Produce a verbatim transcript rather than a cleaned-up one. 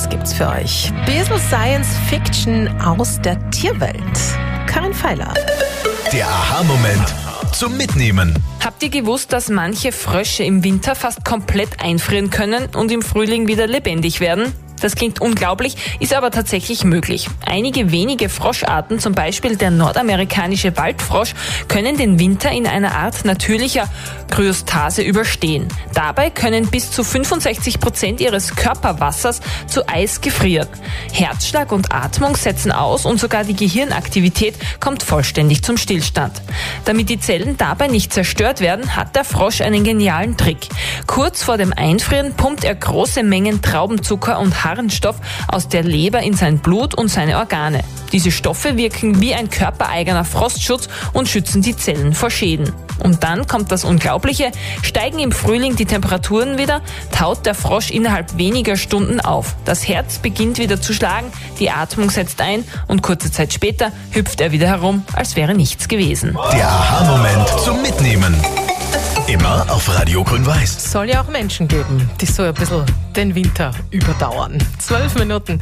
Neues gibt's für euch. Bisschen Science Fiction aus der Tierwelt. Karin Feiler. Der Aha-Moment zum Mitnehmen. Habt ihr gewusst, dass manche Frösche im Winter fast komplett einfrieren können und im Frühling wieder lebendig werden? Das klingt unglaublich, ist aber tatsächlich möglich. Einige wenige Froscharten, zum Beispiel der nordamerikanische Waldfrosch, können den Winter in einer Art natürlicher Kryostase überstehen. Dabei können bis zu fünfundsechzig Prozent ihres Körperwassers zu Eis gefrieren. Herzschlag und Atmung setzen aus und sogar die Gehirnaktivität kommt vollständig zum Stillstand. Damit die Zellen dabei nicht zerstört werden, hat der Frosch einen genialen Trick. Kurz vor dem Einfrieren pumpt er große Mengen Traubenzucker und Harnstoff aus der Leber in sein Blut und seine Organe. Diese Stoffe wirken wie ein körpereigener Frostschutz und schützen die Zellen vor Schäden. Und dann kommt das Unglaubliche: Steigen im Frühling die Temperaturen wieder, taut der Frosch innerhalb weniger Stunden auf. Das Herz beginnt wieder zu schlagen, die Atmung setzt ein und kurze Zeit später hüpft er wieder herum, als wäre nichts gewesen. Der Aha-Moment zum Mitnehmen. Immer auf Radio Grün-Weiß. Soll ja auch Menschen geben, die so ein bisschen den Winter überdauern. Zwölf Minuten.